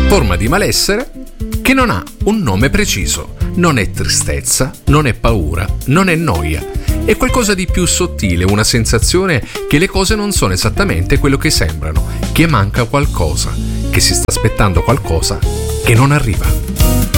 Forma di malessere che non ha un nome preciso, non è tristezza, non è paura, non è noia, è qualcosa di più sottile, una sensazione che le cose non sono esattamente quello che sembrano, che manca qualcosa, che si sta aspettando qualcosa che non arriva.